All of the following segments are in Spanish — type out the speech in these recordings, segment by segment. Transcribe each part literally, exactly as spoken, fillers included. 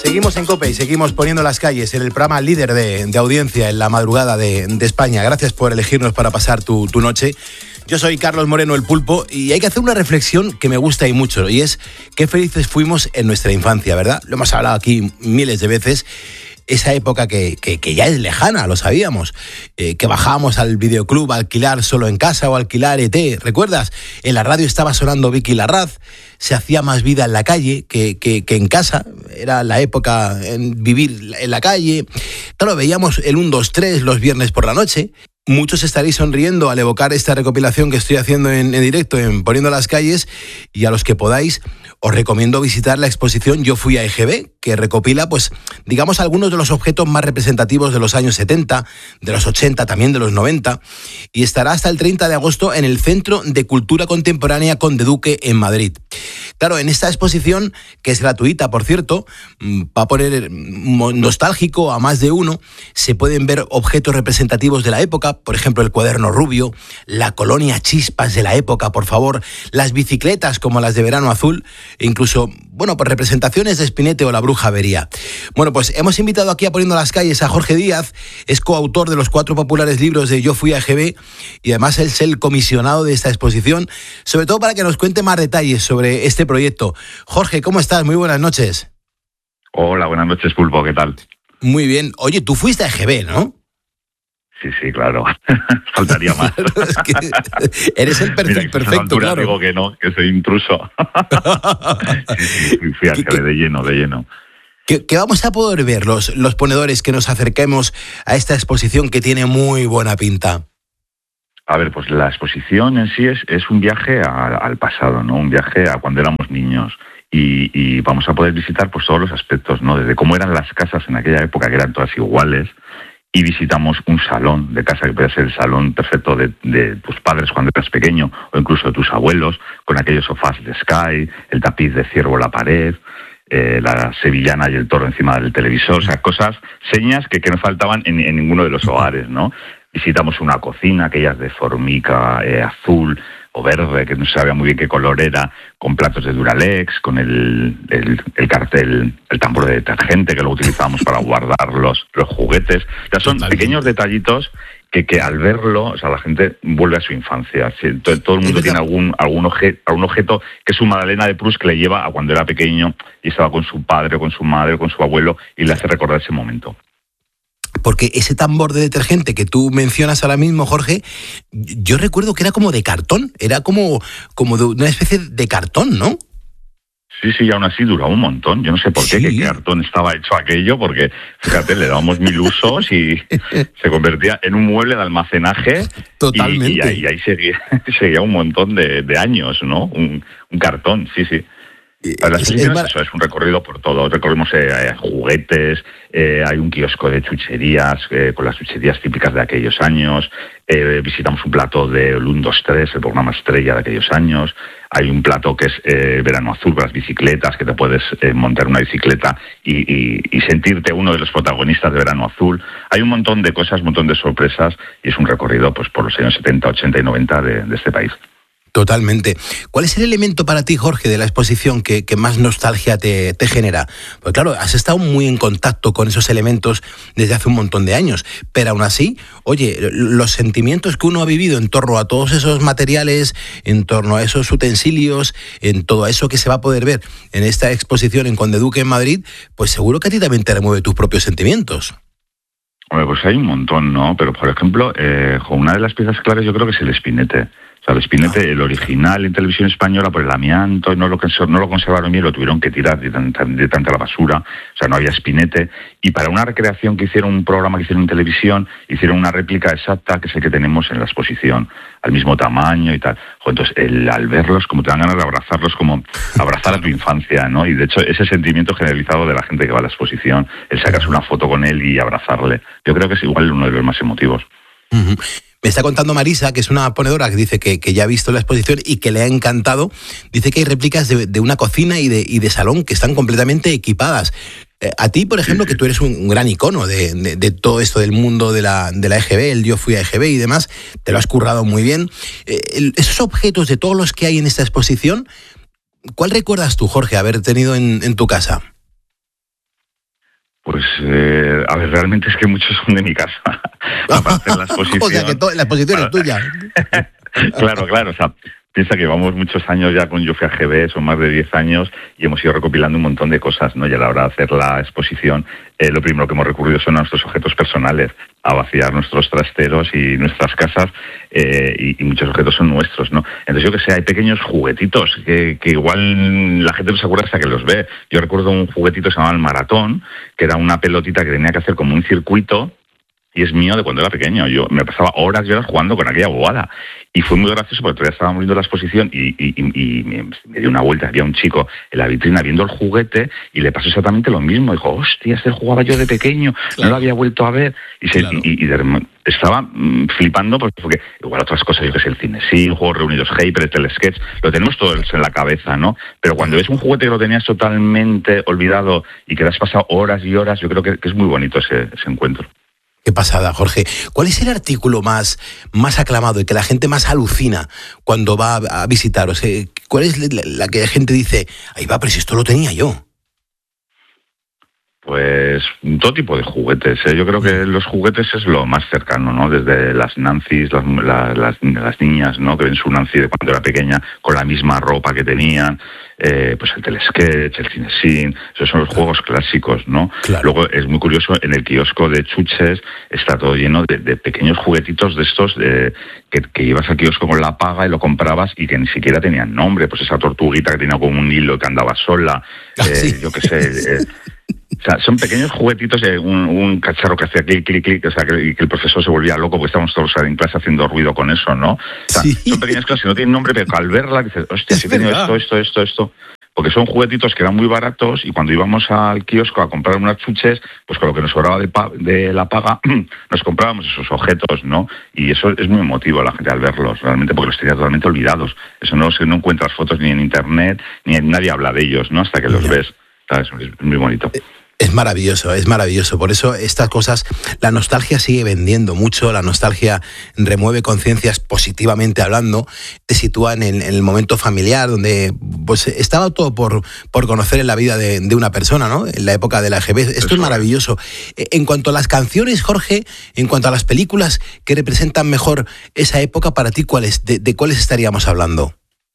Seguimos en COPE y seguimos poniendo las calles en el programa líder de, de audiencia en la madrugada de, de España. Gracias por elegirnos para pasar tu, tu noche. Yo soy Carlos Moreno, el Pulpo, y hay que hacer una reflexión que me gusta y mucho, y es qué felices fuimos en nuestra infancia, ¿verdad? Lo hemos hablado aquí miles de veces. Esa época que, que, que ya es lejana, lo sabíamos, eh, que bajábamos al videoclub a alquilar Solo en Casa o alquilar E T, ¿recuerdas? En la radio estaba sonando Vicky Larraz, se hacía más vida en la calle que, que, que en casa, era la época en vivir en la calle. Claro, veíamos el uno, dos, tres los viernes por la noche. Muchos estaréis sonriendo al evocar esta recopilación que estoy haciendo en, en directo, en Poniendo las Calles, y a los que podáis os recomiendo visitar la exposición Yo fui a E G B, que recopila, pues, digamos, algunos de los objetos más representativos de los años setenta, de los ochenta, también de los noventa, y estará hasta el treinta de agosto en el Centro de Cultura Contemporánea Conde Duque en Madrid. Claro, en esta exposición, que es gratuita, por cierto, va a poner nostálgico a más de uno, se pueden ver objetos representativos de la época, por ejemplo, el cuaderno rubio, la colonia Chispas de la época, por favor, las bicicletas como las de Verano Azul, e incluso, bueno, pues representaciones de Spinette o la Bruja Avería. Bueno, pues hemos invitado aquí a Poniendo las Calles a Jorge Díaz, es coautor de los cuatro populares libros de Yo fui a E G B, y además es el comisionado de esta exposición, sobre todo para que nos cuente más detalles sobre este proyecto. Jorge, ¿cómo estás? Muy buenas noches. Hola, buenas noches, Pulpo, ¿qué tal? Muy bien. Oye, tú fuiste a E G B, ¿no? Sí, sí, claro. Faltaría más. Es que eres el perfecto, Mira, perfecto, claro. Digo que no, que soy intruso. sí, sí, fui, fui a E G B de lleno, de lleno. ¿Qué, qué vamos a poder ver los, los ponedores que nos acerquemos a esta exposición que tiene muy buena pinta? A ver, pues la exposición en sí es, es un viaje a, al pasado, ¿no? Un viaje a cuando éramos niños. Y, y vamos a poder visitar pues todos los aspectos, ¿no? Desde cómo eran las casas en aquella época, que eran todas iguales, y visitamos un salón de casa que puede ser el salón perfecto de, de tus padres cuando eras pequeño, o incluso de tus abuelos, con aquellos sofás de Sky, el tapiz de ciervo en la pared, eh, la sevillana y el toro encima del televisor, o sea, cosas, señas que, que no faltaban en, en ninguno de los hogares, ¿no? Visitamos una cocina, aquellas de formica eh, azul o verde, que no sabía muy bien qué color era, con platos de Duralex, con el, el, el cartel, el tambor de detergente que lo utilizábamos para guardar los, los juguetes. O sea, son Totalmente. pequeños detallitos que, que al verlo, o sea, la gente vuelve a su infancia. Sí, todo, todo el mundo tiene algún algún, obje, algún objeto que es su Magdalena de Proust que le lleva a cuando era pequeño y estaba con su padre, con su madre, con su abuelo, y le hace recordar ese momento. Porque ese tambor de detergente que tú mencionas ahora mismo, Jorge, yo recuerdo que era como de cartón, era como, como de una especie de cartón, ¿no? Sí, sí, y aún así duraba un montón. Yo no sé por qué, sí. qué cartón estaba hecho aquello, porque, fíjate, le dábamos mil usos y se convertía en un mueble de almacenaje. Totalmente. Y, y, ahí, y ahí seguía, seguía un montón de, de años, ¿no? Un, un cartón, sí, sí. Para las es, es, mar... eso, es un recorrido por todo. Recorrimos eh, juguetes, eh, hay un kiosco de chucherías, eh, con las chucherías típicas de aquellos años. Eh, visitamos un plato de uno, dos, tres, el programa estrella de aquellos años. Hay un plato que es eh, Verano Azul, con las bicicletas, que te puedes eh, montar una bicicleta y, y, y sentirte uno de los protagonistas de Verano Azul. Hay un montón de cosas, un montón de sorpresas, y es un recorrido pues por los años setenta, ochenta y noventa de, de este país. Totalmente. ¿Cuál es el elemento para ti, Jorge, de la exposición que, que más nostalgia te, te genera? Pues claro, has estado muy en contacto con esos elementos desde hace un montón de años, pero aún así, oye, los sentimientos que uno ha vivido en torno a todos esos materiales, en torno a esos utensilios, en todo eso que se va a poder ver en esta exposición en Conde Duque en Madrid, pues seguro que a ti también te remueve tus propios sentimientos. Bueno, pues hay un montón, ¿no? Pero, por ejemplo, eh, una de las piezas claves yo creo que es el Spinette. O sea, el Spinette, el original en televisión española, por el amianto, no lo, no lo conservaron bien, lo tuvieron que tirar de tanta, de tanta la basura, o sea, no había Spinette. Y para una recreación que hicieron, un programa que hicieron en televisión, hicieron una réplica exacta, que es el que tenemos en la exposición, al mismo tamaño y tal. Entonces, el, al verlos, como te dan ganas de abrazarlos, como abrazar a tu infancia, ¿no? Y de hecho, ese sentimiento generalizado de la gente que va a la exposición, el sacarse una foto con él y abrazarle, yo creo que es igual uno de los más emotivos. Uh-huh. Me está contando Marisa, que es una ponedora que dice que, que ya ha visto la exposición y que le ha encantado. Dice que hay réplicas de, de una cocina y de, y de salón que están completamente equipadas. Eh, a ti, por ejemplo, que tú eres un, un gran icono de, de, de todo esto del mundo de la, de la E G B, el Yo fui a E G B y demás, te lo has currado muy bien. Eh, el, esos objetos de todos los que hay en esta exposición, ¿cuál recuerdas tú, Jorge, haber tenido en, en tu casa? Pues, eh, a ver, realmente es que muchos son de mi casa. Para hacer la exposición. O sea, que to- la exposición es tuya. Claro, claro, o sea, piensa que llevamos muchos años ya con Yo Fui a G B, son más de diez años, y hemos ido recopilando un montón de cosas, ¿no? Y a la hora de hacer la exposición, eh, lo primero que hemos recurrido son a nuestros objetos personales, a vaciar nuestros trasteros y nuestras casas, eh, y, y muchos objetos son nuestros, ¿no? Entonces, yo que sé, hay pequeños juguetitos que, que igual la gente no se acuerda hasta que los ve. Yo recuerdo un juguetito que se llamaba el maratón, que era una pelotita que tenía que hacer como un circuito, y es mío de cuando era pequeño. Yo me pasaba horas y horas jugando con aquella bobada. Y fue muy gracioso porque todavía estábamos viendo la exposición y, y, y, y me, me dio una vuelta. Había un chico en la vitrina viendo el juguete y le pasó exactamente lo mismo. Dijo, hostia, este jugaba yo de pequeño, claro. No lo había vuelto a ver. Y, se, claro. y, y de, estaba mmm, flipando porque, porque igual otras cosas, yo que sé, el cine, sí, Juegos Reunidos, Hyper, el sketch, lo tenemos todos en la cabeza, ¿no? Pero cuando ves un juguete que lo tenías totalmente olvidado y que te has pasado horas y horas, yo creo que, que es muy bonito ese, ese encuentro. Qué pasada, Jorge. ¿Cuál es el artículo más, más aclamado y que la gente más alucina cuando va a, a visitaros? ¿Cuál es la, la que la gente dice, ahí va, pero si esto lo tenía yo? Pues todo tipo de juguetes, ¿eh? Yo creo que los juguetes es lo más cercano, ¿no? Desde las Nancys, las, las, las, las niñas, ¿no? Que ven su Nancy de cuando era pequeña con la misma ropa que tenían, eh, pues el telesketch, el cinesín, esos son los juegos clásicos, ¿no? Claro. Luego es muy curioso, en el kiosco de chuches está todo lleno de, de pequeños juguetitos de estos de, que, que ibas al kiosco con la paga y lo comprabas y que ni siquiera tenían nombre, pues esa tortuguita que tenía como un hilo que andaba sola, eh, ¿sí? Yo qué sé... Eh, O sea, son pequeños juguetitos, de un, un cacharro que hacía clic, clic, clic, o sea, que, que el profesor se volvía loco porque estábamos todos en clase haciendo ruido con eso, ¿no? O sea, sí. Son pequeñas cosas que no tienen nombre, pero al verla dices, hostia, sí tengo esto, esto, esto, esto. Porque son juguetitos que eran muy baratos y cuando íbamos al kiosco a comprar unas chuches, pues con lo que nos sobraba de, pa- de la paga, nos comprábamos esos objetos, ¿no? Y eso es muy emotivo a la gente al verlos, realmente, porque los tenía totalmente olvidados. Eso no, no encuentras fotos ni en internet, ni nadie habla de ellos, ¿no? Hasta que los ves. ¿Sabes? Es muy bonito. Es maravilloso, es maravilloso. Por eso estas cosas, la nostalgia sigue vendiendo mucho, la nostalgia remueve conciencias positivamente hablando, te sitúa en el, en el momento familiar, donde pues estaba todo por, por conocer en la vida de, de una persona, ¿no? En la época de la A G B. Esto Eso es maravilloso. Es. En cuanto a las canciones, Jorge, en cuanto a las películas que representan mejor esa época, para ti, ¿cuáles, de, de cuáles estaríamos hablando?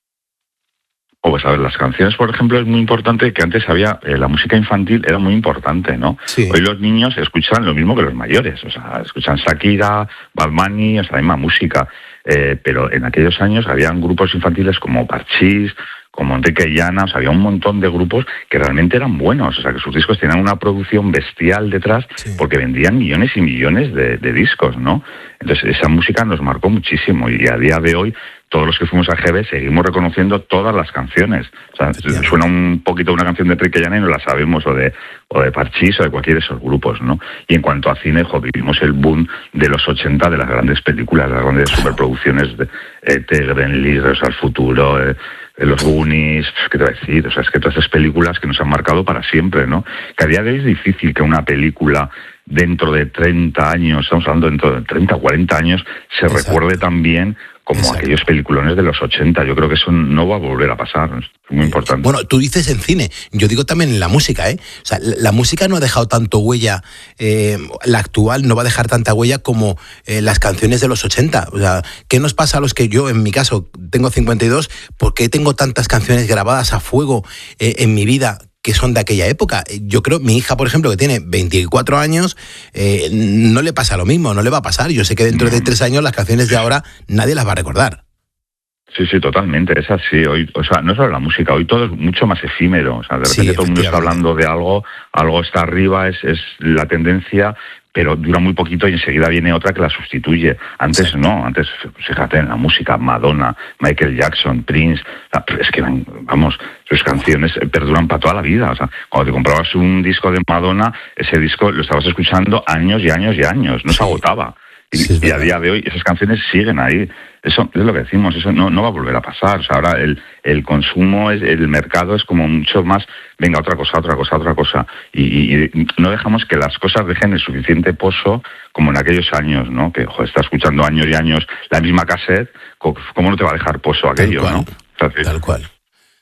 O pues a ver, las canciones, por ejemplo, es muy importante que antes había, eh, la música infantil era muy importante, ¿no? Sí. Hoy los niños escuchan lo mismo que los mayores, o sea, escuchan Shakira, Bad Bunny, o sea, la misma música, eh, pero en aquellos años habían grupos infantiles como Parchís, como Enrique y Ana, o sea, había un montón de grupos que realmente eran buenos, o sea, que sus discos tenían una producción bestial detrás, sí. Porque vendían millones y millones de, de discos, ¿no? Entonces, esa música nos marcó muchísimo y a día de hoy todos los que fuimos a G B seguimos reconociendo todas las canciones. O sea, yeah. Suena un poquito una canción de Enrique y Ana y no la sabemos, o de, o de Parchís, o de cualquiera de esos grupos, ¿no? Y en cuanto a cine, jo, vivimos el boom de los ochenta, de las grandes películas, las grandes superproducciones de E T, Gremlins, Regreso al Futuro, eh, los Goonies, ¿qué te voy a decir? O sea, es que todas esas películas que nos han marcado para siempre, ¿no? Que a día de hoy es difícil que una película dentro de treinta años, estamos hablando dentro de treinta o cuarenta años, se Exacto. recuerde tan bien como Exacto. aquellos peliculones de los ochenta. Yo creo que eso no va a volver a pasar, es muy importante. Bueno, tú dices en cine, yo digo también en la música, ¿eh? O sea, la música no ha dejado tanto huella, eh, la actual no va a dejar tanta huella como eh, las canciones de los ochenta. O sea, ¿qué nos pasa a los que yo, en mi caso, tengo cincuenta y dos, por qué tengo tantas canciones grabadas a fuego eh, en mi vida que son de aquella época? Yo creo, mi hija, por ejemplo, que tiene veinticuatro años, eh, no le pasa lo mismo, no le va a pasar. Yo sé que dentro de tres años las canciones de ahora nadie las va a recordar. Sí, sí, totalmente, es así. Hoy, o sea, no solo la música, hoy todo es mucho más efímero. O sea, de repente sí, todo el mundo está hablando de algo, algo está arriba, es, es la tendencia, pero dura muy poquito y enseguida viene otra que la sustituye. Antes sí. no, antes, fíjate, en la música, Madonna, Michael Jackson, Prince, es que, vamos, sus canciones perduran para toda la vida. O sea, cuando te comprabas un disco de Madonna, ese disco lo estabas escuchando años y años y años, no sí. se agotaba. Y, sí, y a día de hoy esas canciones siguen ahí. Eso es lo que decimos, eso no, no va a volver a pasar. O sea, ahora el, el consumo, es, el mercado es como mucho más, venga, otra cosa, otra cosa, otra cosa. Y, y, y no dejamos que las cosas dejen el suficiente pozo como en aquellos años, ¿no? Que, joder, está escuchando años y años la misma cassette, ¿cómo no te va a dejar pozo aquello, tal cual, no? O sea, tal cual.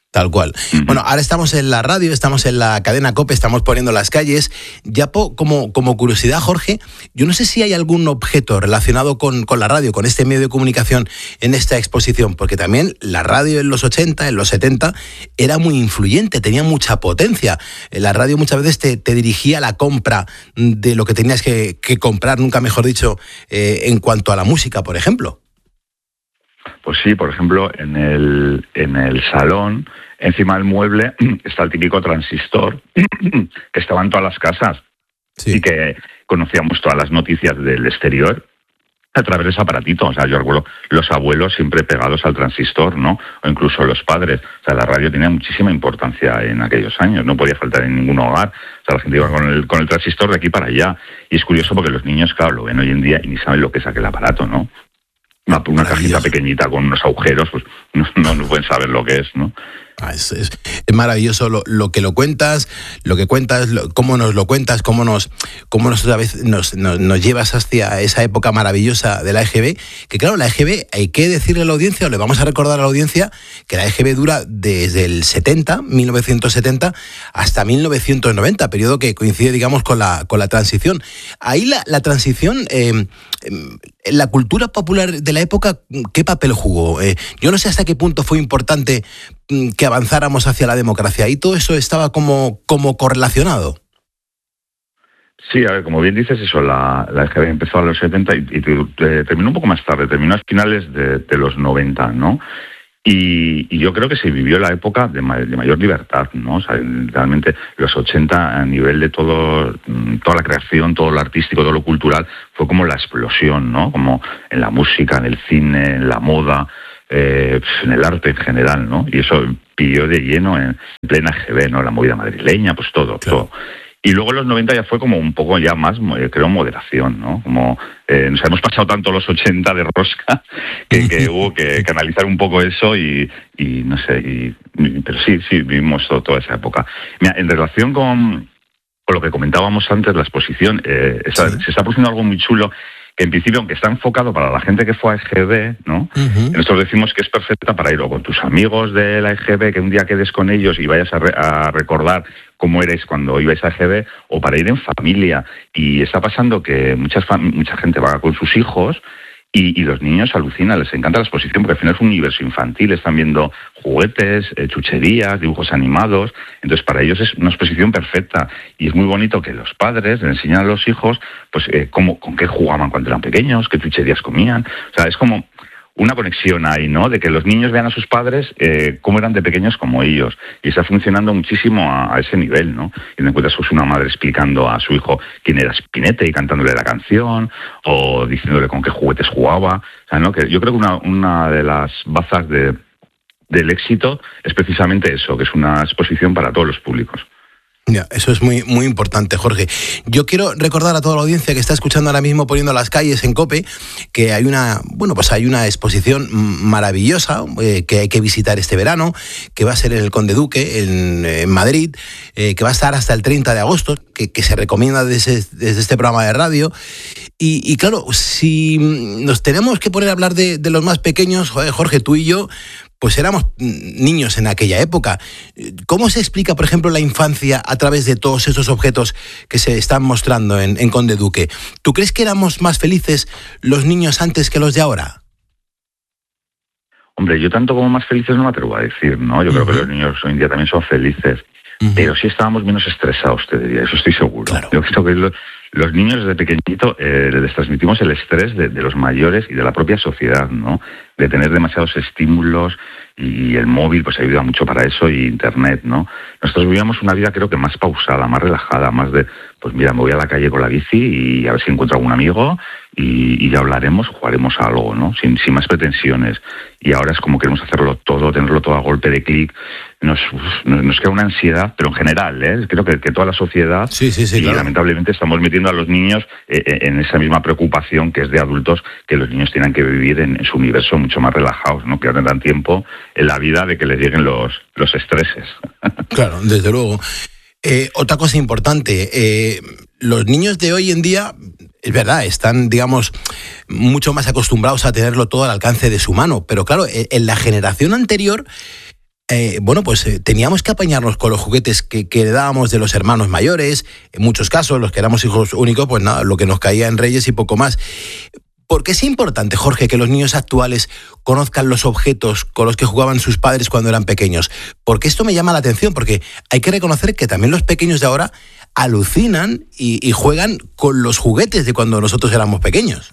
Tal cual. Uh-huh. Bueno, ahora estamos en la radio, estamos en la cadena COPE, estamos poniendo las calles. Ya po, como, como curiosidad, Jorge, yo no sé si hay algún objeto relacionado con, con la radio, con este medio de comunicación en esta exposición, porque también la radio en los ochenta, en los setenta, era muy influyente, tenía mucha potencia. La radio muchas veces te, te dirigía a la compra de lo que tenías que, que comprar, nunca mejor dicho, eh, en cuanto a la música, por ejemplo. Pues sí, por ejemplo, en el, en el salón, encima del mueble, está el típico transistor que estaba en todas las casas, sí, y que conocíamos todas las noticias del exterior a través de ese aparatito. O sea, yo recuerdo los abuelos siempre pegados al transistor, ¿no? O incluso los padres. O sea, la radio tenía muchísima importancia en aquellos años, no podía faltar en ningún hogar. O sea, la gente iba con el, con el transistor de aquí para allá. Y es curioso porque los niños, claro, lo ven hoy en día y ni saben lo que es aquel aparato, ¿no? Una, una cajita pequeñita con unos agujeros, pues no, no, no pueden saber lo que es, ¿no? Ah, es, es, es maravilloso lo, lo que lo cuentas, lo que cuentas, lo, cómo nos lo cuentas, cómo nos, cómo nos, otra vez nos, nos, nos llevas hacia esa época maravillosa de la E G B. Que claro, la E G B, hay que decirle a la audiencia, o le vamos a recordar a la audiencia, que la E G B dura desde el setenta, mil novecientos setenta, hasta mil novecientos noventa, periodo que coincide, digamos, con la, con la transición. Ahí la, la transición, eh, en la cultura popular de la época, ¿qué papel jugó? Eh, yo no sé hasta qué punto fue importante que avanzáramos hacia la democracia, y todo eso estaba como, como correlacionado. Sí, a ver, como bien dices, eso, la, la E G B empezó a los setenta y, y eh, terminó un poco más tarde, terminó a finales de, de los noventa, ¿no? Y, y yo creo que se vivió la época de, ma- de mayor libertad, ¿no? O sea, realmente los ochenta, a nivel de todo, toda la creación, todo lo artístico, todo lo cultural, fue como la explosión, ¿no? Como en la música, en el cine, en la moda, Eh, en el arte en general, ¿no? Y eso pilló de lleno en plena E G B, ¿no? La movida madrileña, pues todo, claro. todo. Y luego en los noventa ya fue como un poco ya más, creo, moderación, ¿no? Como eh, nos hemos pasado tanto los ochenta de rosca que, que hubo que, que analizar un poco eso y, y no sé, y, pero sí, sí, vivimos todo, toda esa época. Mira, en relación con, con lo que comentábamos antes, la exposición, eh, esa, sí. se está produciendo algo muy chulo, que en principio, aunque está enfocado para la gente que fue a E G B, ¿no? Uh-huh. Nosotros decimos que es perfecta para ir o con tus amigos de la E G B, que un día quedes con ellos y vayas a, re- a recordar cómo eres cuando ibais a E G B, o para ir en familia. Y está pasando que muchas fam- mucha gente va con sus hijos y, y los niños alucinan, les encanta la exposición, porque al final es un universo infantil, están viendo juguetes, eh, chucherías, dibujos animados. Entonces para ellos es una exposición perfecta, y es muy bonito que los padres le enseñan a los hijos pues eh, cómo, con qué jugaban cuando eran pequeños, qué chucherías comían. O sea, es como una conexión ahí, ¿no? De que los niños vean a sus padres eh, cómo eran de pequeños como ellos. Y está funcionando muchísimo a, a ese nivel, ¿no? Y te encuentras pues una madre explicando a su hijo quién era Spinetta y cantándole la canción, o diciéndole con qué juguetes jugaba. O sea, ¿no? Que yo creo que una, una de las bazas de, del éxito es precisamente eso, que es una exposición para todos los públicos. Ya, eso es muy, muy importante, Jorge. Yo quiero recordar a toda la audiencia que está escuchando ahora mismo Poniendo las Calles en COPE, que hay una, bueno, pues hay una exposición maravillosa eh, que hay que visitar este verano, que va a ser en el Conde Duque, en, en Madrid, eh, que va a estar hasta el treinta de agosto, que, que se recomienda desde, desde este programa de radio. Y, y claro, si nos tenemos que poner a hablar de, de los más pequeños, joder, Jorge, tú y yo, pues éramos niños en aquella época. ¿Cómo se explica, por ejemplo, la infancia a través de todos esos objetos que se están mostrando en, en Conde Duque? ¿Tú crees que éramos más felices los niños antes que los de ahora? Hombre, yo tanto como más felices no me atrevo a decir, ¿no? Yo uh-huh. creo que los niños hoy en día también son felices. Uh-huh. Pero sí estábamos menos estresados, te diría, eso estoy seguro. Claro. Yo creo que los, los niños desde pequeñito eh, les transmitimos el estrés de, de los mayores y de la propia sociedad, ¿no? De tener demasiados estímulos, y el móvil pues ayuda mucho para eso, y internet, ¿no? Nosotros vivíamos una vida creo que más pausada, más relajada, más de, pues mira, me voy a la calle con la bici y a ver si encuentro algún amigo y, y ya hablaremos, jugaremos a algo, ¿no? Sin, sin más pretensiones. Y ahora es como queremos hacerlo todo, tenerlo todo a golpe de clic. Nos, nos, nos queda una ansiedad, pero en general, ¿eh? Creo que, que toda la sociedad, sí, sí, sí, y claro. lamentablemente estamos metiendo a los niños eh, en esa misma preocupación que es de adultos, que los niños tienen que vivir en, en su universo mucho más relajados, ¿no? Que no tendrán tiempo en la vida de que les lleguen los, los estreses. Claro, desde luego. Eh, otra cosa importante, eh, los niños de hoy en día, es verdad, están, digamos, mucho más acostumbrados a tenerlo todo al alcance de su mano, pero claro, en la generación anterior eh, bueno, pues eh, teníamos que apañarnos con los juguetes que, que heredábamos de los hermanos mayores, en muchos casos, los que éramos hijos únicos, pues nada, lo que nos caía en Reyes y poco más. ¿Por qué es importante, Jorge, que los niños actuales conozcan los objetos con los que jugaban sus padres cuando eran pequeños? Porque esto me llama la atención, porque hay que reconocer que también los pequeños de ahora alucinan y, y juegan con los juguetes de cuando nosotros éramos pequeños.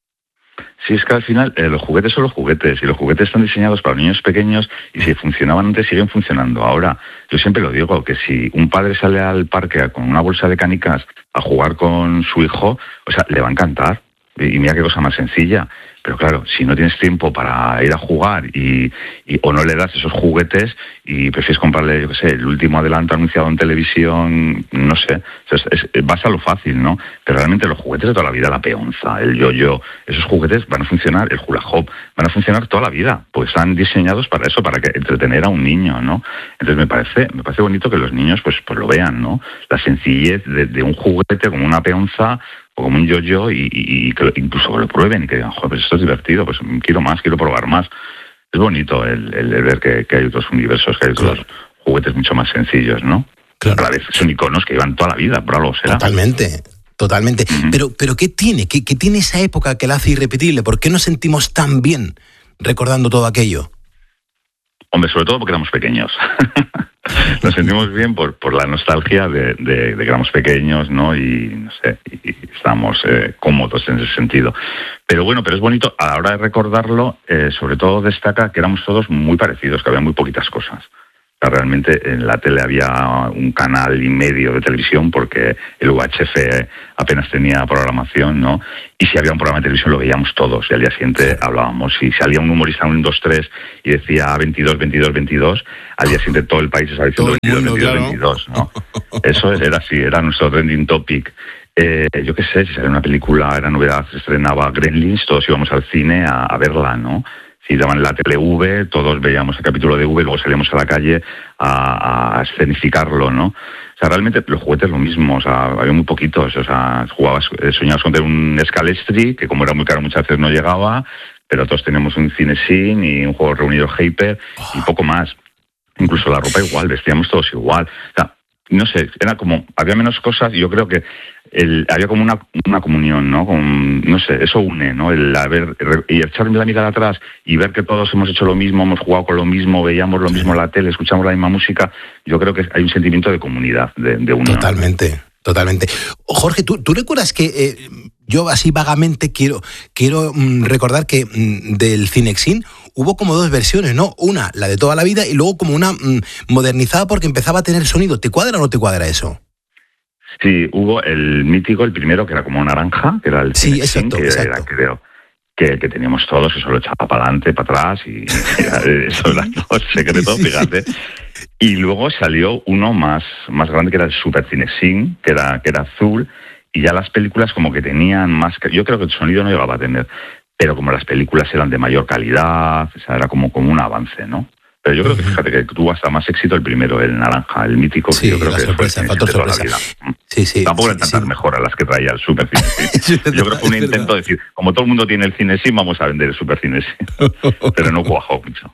Sí, es que al final eh, los juguetes son los juguetes y los juguetes están diseñados para niños pequeños y si funcionaban antes siguen funcionando ahora. Yo siempre lo digo, que si un padre sale al parque con una bolsa de canicas a jugar con su hijo, o sea, le va a encantar. Y mira qué cosa más sencilla. Pero claro, si no tienes tiempo para ir a jugar y, y o no le das esos juguetes y prefieres comprarle, yo qué sé, el último adelanto anunciado en televisión, no sé, es, es, vas a lo fácil, ¿no? Pero realmente los juguetes de toda la vida, la peonza, el yo-yo, esos juguetes van a funcionar, el hula hoop, van a funcionar toda la vida, pues están diseñados para eso, para que entretener a un niño, ¿no? Entonces me parece, me parece bonito que los niños pues, pues lo vean, ¿no? La sencillez de, de un juguete como una peonza o como un yo-yo y, y, y que incluso que lo prueben y que digan, joder, pues esto es divertido, pues quiero más, quiero probar más. Es bonito el, el, el ver que, que hay otros universos, que hay otros claro. juguetes mucho más sencillos, ¿no? Claro. A la vez son iconos que llevan toda la vida, por algo será. Totalmente, totalmente. Uh-huh. Pero, pero ¿qué tiene? ¿Qué, ¿Qué tiene esa época que la hace irrepetible? ¿Por qué nos sentimos tan bien recordando todo aquello? Hombre, sobre todo porque éramos pequeños. Nos sentimos bien por, por la nostalgia de, de, de que éramos pequeños, ¿no? Y, no sé, y, y estábamos eh, cómodos en ese sentido. Pero bueno, pero es bonito, a la hora de recordarlo, eh, sobre todo destaca que éramos todos muy parecidos, que había muy poquitas cosas. O sea, realmente en la tele había un canal y medio de televisión porque el U H F apenas tenía programación, ¿no? Y si había un programa de televisión lo veíamos todos y al día siguiente hablábamos. Si salía un humorista en un dos tres y decía veintidós, veintidós, veintidós, al día siguiente todo el país estaba diciendo veintidós, veintidós, veintidós, ¿no? Eso era así, era nuestro trending topic. Eh, yo qué sé, si salía una película, era novedad, se estrenaba Gremlins, todos íbamos al cine a, a verla, ¿no? Si daban la tele V, todos veíamos el capítulo de V, luego salíamos a la calle a, a escenificarlo, ¿no? O sea, realmente los juguetes lo mismo, o sea, había muy poquitos, o sea, jugabas, soñabas con tener un Scalestri, que como era muy caro muchas veces no llegaba, pero todos teníamos un Cinesin y un juego reunido Hyper y poco más. Incluso la ropa igual, vestíamos todos igual. O sea, no sé, era como, había menos cosas y yo creo que el, había como una, una comunión, ¿no? Con, no sé, eso une, ¿no? El haber, y echarme la mirada atrás y ver que todos hemos hecho lo mismo, hemos jugado con lo mismo, veíamos lo mismo en la tele, escuchamos la misma música, yo creo que hay un sentimiento de comunidad, de, de unión. Totalmente, totalmente. Jorge, ¿tú, tú recuerdas que eh, yo así vagamente quiero, quiero mm, recordar que mm, del Cinexin hubo como dos versiones, ¿no? Una, la de toda la vida, y luego como una mm, modernizada porque empezaba a tener sonido. ¿Te cuadra o no te cuadra eso? Sí, hubo el mítico, el primero, que era como naranja, que era el sí, Cinexin, exacto, que exacto. era, creo, que, que teníamos todos, que solo echaba para adelante, para atrás, y, y eso era todo secreto, fíjate. Y luego salió uno más, más grande, que era el Super Cinexin, que era, que era azul, y ya las películas como que tenían más... Yo creo que el sonido no llegaba a tener, pero como las películas eran de mayor calidad, o sea, era como, como un avance, ¿no? Pero yo creo que, fíjate, que tuvo hasta más éxito el primero, el naranja, el mítico, sí, que yo creo que sorpresa, fue factor sorpresa. Sí, sí, Tampoco sí, eran tantas sí. mejoras las que traía el Super Cinesin. Yo creo que fue un intento de decir, como todo el mundo tiene el Cinesin, vamos a vender el Super Cinesin. Pero no cuajó mucho.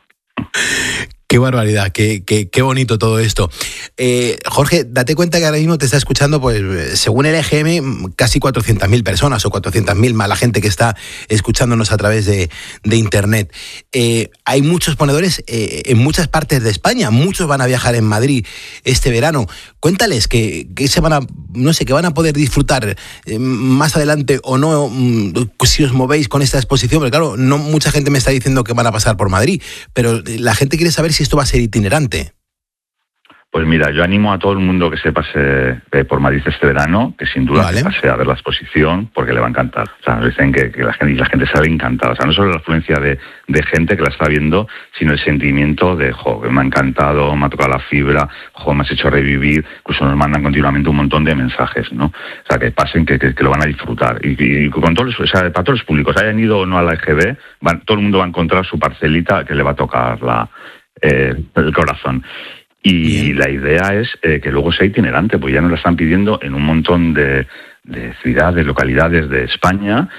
Qué barbaridad, qué, qué, qué bonito todo esto. Eh, Jorge, date cuenta que ahora mismo te está escuchando, pues según el E G M, casi cuatrocientas mil personas o cuatrocientas mil más la gente que está escuchándonos a través de, de Internet. Eh, hay muchos ponedores eh, en muchas partes de España, muchos van a viajar en Madrid este verano. Cuéntales que, que se van a, no sé, que van a poder disfrutar eh, más adelante o no, mm, si os movéis con esta exposición, porque claro, no mucha gente me está diciendo que van a pasar por Madrid, pero la gente quiere saber si esto va a ser itinerante. Pues mira, yo animo a todo el mundo que se pase eh, por Madrid este verano, que sin duda vale. pase a ver la exposición, porque le va a encantar. O sea, nos dicen que, que la gente, la gente sale encantada. O sea, no solo la afluencia de, de gente que la está viendo, sino el sentimiento de, jo, me ha encantado, me ha tocado la fibra, jo, me has hecho revivir. Incluso nos mandan continuamente un montón de mensajes, ¿no? O sea, que pasen, que, que, que lo van a disfrutar. Y, y con todos, o sea, para todos los públicos, hayan ido o no a la E G B, van, todo el mundo va a encontrar su parcelita que le va a tocar la, eh, el corazón. Y Bien. la idea es eh, que luego sea itinerante, porque ya nos la están pidiendo en un montón de, de ciudades, localidades de España,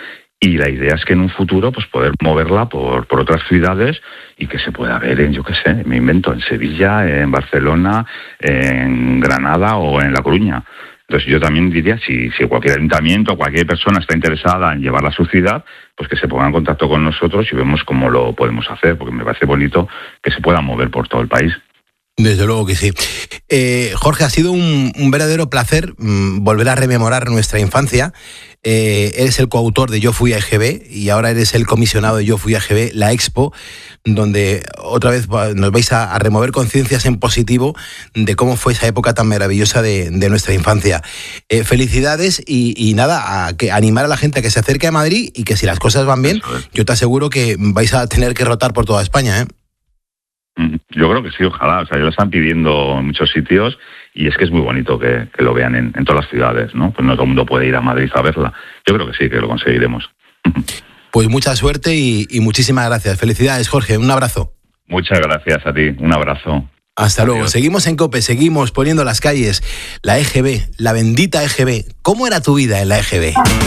Y la idea es que en un futuro pues poder moverla por, por otras ciudades y que se pueda ver en, yo qué sé, me invento, en Sevilla, en Barcelona, en Granada o en La Coruña. Entonces yo también diría, si, si cualquier ayuntamiento o cualquier persona está interesada en llevarla a su ciudad, pues que se ponga en contacto con nosotros y vemos cómo lo podemos hacer, porque me parece bonito que se pueda mover por todo el país. Desde luego que sí. Eh, Jorge, ha sido un, un verdadero placer mmm, volver a rememorar nuestra infancia. Eh, eres el coautor de Yo Fui a E G B y ahora eres el comisionado de Yo Fui a E G B, la Expo, donde otra vez nos vais a, a remover conciencias en positivo de cómo fue esa época tan maravillosa de, de nuestra infancia. Eh, felicidades y, y nada, a que animar a la gente a que se acerque a Madrid y que si las cosas van bien, yo te aseguro que vais a tener que rotar por toda España, ¿eh? Yo creo que sí, ojalá. O sea, yo lo están pidiendo en muchos sitios y es que es muy bonito que, que lo vean en, en todas las ciudades, ¿no? Pues no todo el mundo puede ir a Madrid a verla. Yo creo que sí, que lo conseguiremos. Pues mucha suerte y, y muchísimas gracias. Felicidades, Jorge. Un abrazo. Muchas gracias a ti. Un abrazo. Hasta Adiós. Luego. Seguimos en COPE, seguimos poniendo las calles. La E G B, la bendita E G B. ¿Cómo era tu vida en la E G B?